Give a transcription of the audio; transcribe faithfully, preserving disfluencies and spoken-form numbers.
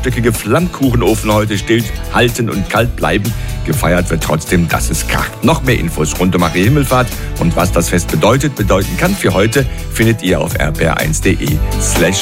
stöckige Flammkuchenofen heute stillhalten und kalt bleiben. Gefeiert wird trotzdem, dass es kracht. Noch mehr Infos rund um Maria Himmelfahrt und was das Fest bedeutet, bedeuten kann für heute, findet ihr auf r p r eins punkt d e slash